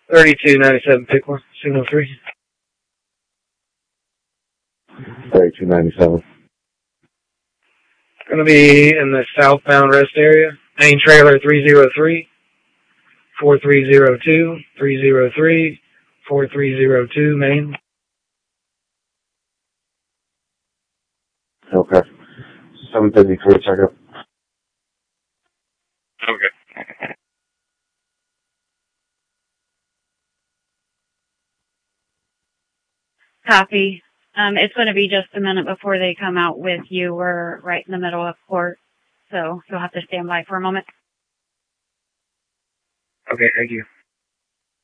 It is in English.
3297 Pickle, signal 3. 3297. Going to be in the southbound rest area. Main trailer 303, 4302, 303, 4302, main. Okay. 753, check up. Okay. Copy. It's going to be just a minute before they come out with you. We're right in the middle of court, so you'll have to stand by for a moment. Okay, thank you.